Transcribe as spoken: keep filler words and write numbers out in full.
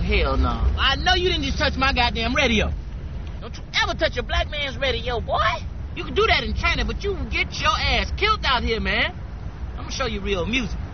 hell no. I know you didn't just touch my goddamn radio. Don't you ever touch a black man's radio, boy. You can do that in China, but you can get your ass killed out here, man. I'm gonna show you real music.